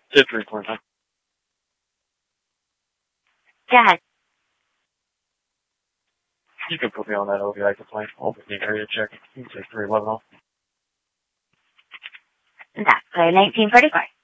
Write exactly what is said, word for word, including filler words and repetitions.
Tip three, Clinton. Go ahead. You can put me on that O V I complaint. I'll put the area check. You can take three eleven off. That's clear, nineteen forty-four.